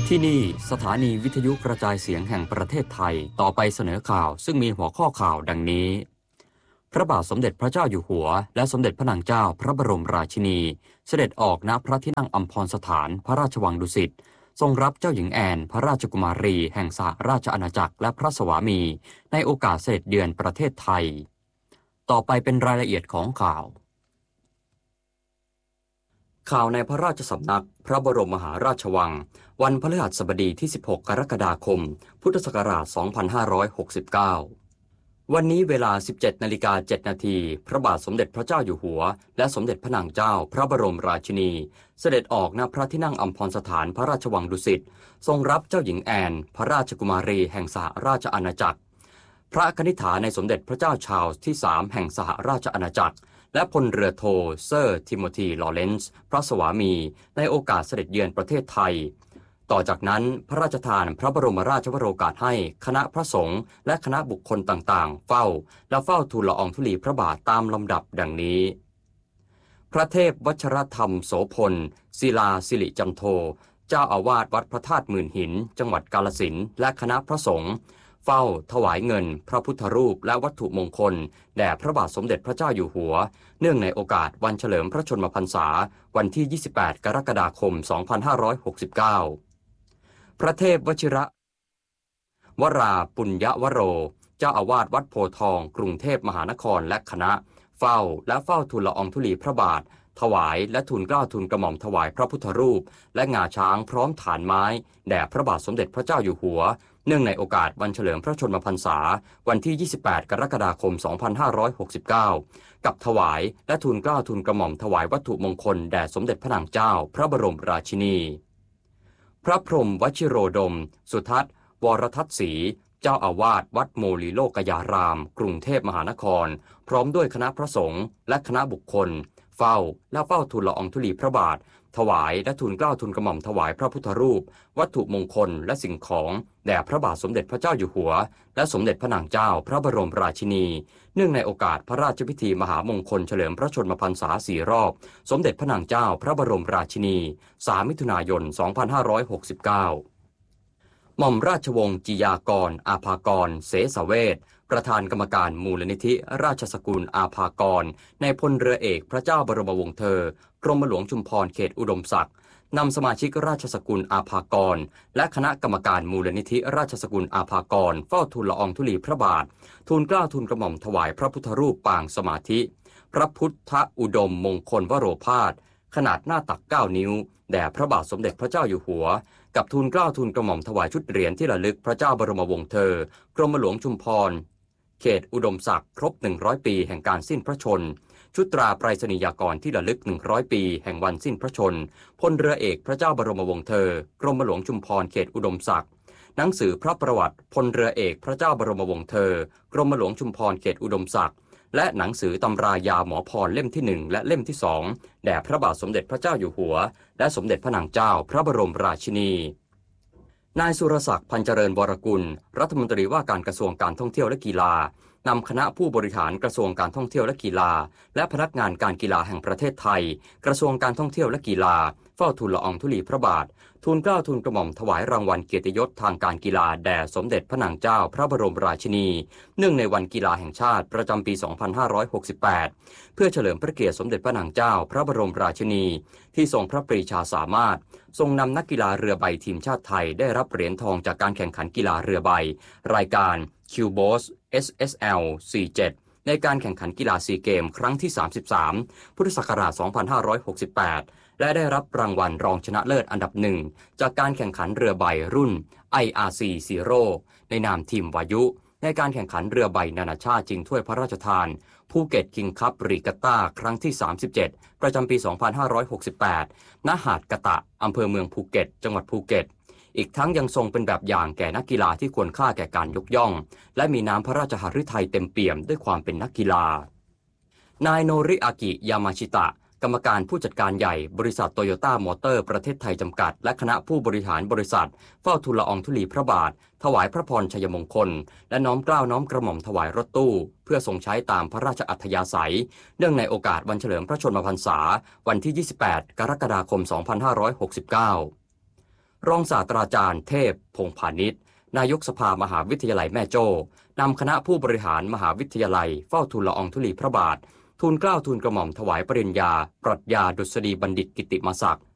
ที่นี่สถานีวิทยุกระจายเสียงแห่งประเทศไทยต่อไปเสนอข่าวซึ่งมีหัวข้อข่าวดังนี้พระบาทสมเด็จพระเจ้าอยู่หัวและสมเด็จพระนางเจ้าพระบรมราชินีเสด็จออกณพระที่นั่งอัมพรสถานพระราชวังดุสิตทรงรับเจ้าหญิงแอนพระราชกุมารีแห่งสหราชอาณาจักรและพระสวามีในโอกาสเสด็จเยือนประเทศไทยต่อไปเป็นรายละเอียดของข่าวในพระราชสำนักพระบรมมหาราชวังวันพฤหัสบดีที่ 16 กรกฎาคม พุทธศักราช 2569 วันนี้เวลา 17:07 นาทีพระบาทสมเด็จพระเจ้าอยู่หัวและสมเด็จพระนางเจ้าพระบรมราชินีเสด็จออกณพระที่นั่งอัมพรสถานพระราชวังดุสิตทรงรับเจ้าหญิงแอนพระราชกุมารีแห่งสหราชอาณาจักรพระคณิษฐาในสมเด็จพระเจ้าชาร์ลส์ที่ 3 แห่งสหราชอาณาจักรและพลเรือโทเซอร์ทิโมธีลอเรนซ์พระสวามีในโอกาสเสด็จเยือนประเทศไทยต่อจากนั้นพระราชทานพระบรมราชวโรกาสให้คณะพระสงฆ์และคณะบุคคลต่างๆเฝ้าทูลละอองธุลีพระบาทตามลำดับดังนี้พระเทพวัชรธรรมโสพลศิลาสิริจันโทเจ้าอาวาสวัดพระธาตุหมื่นหินจังหวัดกาฬสินธุ์และคณะพระสงฆ์เฝ้าถวายเงินพระพุทธรูปและวัตถุมงคลแด่พระบาทสมเด็จพระเจ้าอยู่หัวเนื่องในโอกาสวันเฉลิมพระชนมพรรษาวันที่ 28 กรกฎาคม 2569 พระเทพวชิระวราปุญญวโรเจ้าอาวาสวัดโพธิ์ทองกรุงเทพมหานครและคณะเฝ้าทูลละอองธุลีพระบาทถวายและทูลเกล้าทูลกระหม่อมถวายพระพุทธรูปและงาช้างพร้อมฐานไม้แด่พระบาทสมเด็จพระเจ้าอยู่หัวเนื่องในโอกาสวันเฉลิมพระชนมพรรษาวันที่ 28 กรกฎาคม 2569 กับถวายและทูลเกล้าทูลกระหม่อมถวายวัตถุมงคลแด่สมเด็จพระนางเจ้าพระบรมราชินีพระพรหมวชิโรดมสุทัศน์วรทัศน์ศรีเจ้าอาวาสวัดโมลีโลกยารามกรุงเทพมหานครพร้อมด้วยคณะพระสงฆ์และคณะบุคคลเฝ้าทูลละอองธุลีพระบาทถวายและทูลเกล้าทูลกระหม่อมถวายพระพุทธรูปวัตถุมงคลและสิ่งของแด่พระบาทสมเด็จพระเจ้าอยู่หัวและสมเด็จพระนางเจ้าพระบรมราชินีเนื่องในโอกาสพระราชพิธีมหามงคลเฉลิมพระชนมพรรษา4 รอบสมเด็จพระนางเจ้าพระบรมราชินี3 มิถุนายน 2569 หม่อมราชวงศ์จิยากรอาภากรเสสเวชประธานกรรมการมูลนิธิราชสกุลอาภากรในพลเรือเอกพระเจ้าบรมวงศ์เธอกรมหลวงชุมพรเขตอุดมศักดิ์นำสมาชิกราชสกุลอาภากรและคณะกรรมการมูลนิธิราชสกุลอาภากรเฝ้าทูลละอองธุลีพระบาททูลเกล้าทูลกระหม่อมถวายพระพุทธรูปปางสมาธิพระพุทธอุดมมงคลวโรภาสขนาดหน้าตัก9 นิ้วแด่พระบาทสมเด็จพระเจ้าอยู่หัวกับทูลเกล้าทูลกระหม่อมถวายชุดเหรียญที่ระลึกพระเจ้าบรมวงศ์เธอกรมหลวงชุมพรเขตอุดมศักดิ์ครบ100 ปีแห่งการสิ้นพระชนชุดตราไปรษณียากรที่ระลึก100 ปีแห่งวันสิ้นพระชนพลเรือเอกพระเจ้าบรมวงศ์เธอกรมหลวงชุมพรเขตอุดมศักดิ์หนังสือพระประวัติพลเรือเอกพระเจ้าบรมวงศ์เธอกรมหลวงชุมพรเขตอุดมศักดิ์และหนังสือตำรายาหมอพรเล่มที่1และเล่มที่2แด่พระบาทสมเด็จพระเจ้าอยู่หัวและสมเด็จพระนางเจ้าพระบรมราชินีนายสุรศักดิ์พันเจริญวรกุลรัฐมนตรีว่าการกระทรวงการท่องเที่ยวและกีฬานำคณะผู้บริหารกระทรวงการท่องเที่ยวและกีฬาและพนักงานการกีฬาแห่งประเทศไทยกระทรวงการท่องเที่ยวและกีฬาเฝ้าทูลละอองธุลีพระบาททูลเกล้าทูลกระหม่อมถวายรางวัลเกียรติยศทางการกีฬาแด่สมเด็จพระนางเจ้าพระบรมราชินีเนื่องในวันกีฬาแห่งชาติประจำปี 2568 เพื่อเฉลิมพระเกียรติสมเด็จพระนางเจ้าพระบรมราชินีที่ทรงพระปรีชาสามารถทรงนำนักกีฬาเรือใบทีมชาติไทยได้รับเหรียญทองจากการแข่งขันกีฬาเรือใบรายการ QBOS SSL 47ในการแข่งขันกีฬาซีเกมครั้งที่ 33 พุทธศักราช 2568 และได้รับรางวัลรองชนะเลิศอันดับ1จากการแข่งขันเรือใบรุ่น IRC Zero ในนามทีมวายุในการแข่งขันเรือใบนานาชาติชิงถ้วยพระราชทานภูเก็ตคิงคัพรีกัตตาครั้งที่ 37 ประจำปี 2568 ณ หาดกะตะอำเภอเมืองภูเก็ตจังหวัดภูเก็ตอีกทั้งยังทรงเป็นแบบอย่างแก่นักกีฬาที่ควรค่าแก่การยกย่องและมีน้ำพระราชหฤทัยเต็มเปี่ยมด้วยความเป็นนักกีฬานายโนริอากิยามาชิตะกรรมการผู้จัดการใหญ่บริษัทโตโยต้ามอเตอร์ประเทศไทยจำกัดและคณะผู้บริหารบริษัทเฝ้าทูลละอองธุลีพระบาทถวายพระพรชัยมงคลและน้อมเกล้าน้อมกระหม่อมถวายรถตู้เพื่อทรงใช้ตามพระราชอัธยาศัยเนื่องในโอกาสวันเฉลิมพระชนมพรรษาวันที่ 28 กรกฎาคม 2569 รองศาสตราจารย์เทพพงษ์พาณิชย์นายกสภามหาวิทยาลัยแม่โจ้นำคณะผู้บริหารมหาวิทยาลัยเฝ้าทูลละอองธุลีพระบาททูลเกล้าทูลกระหม่อมถวายปริญญาปรัชญาดุษฎีบัณฑิตกิติมศักดิ์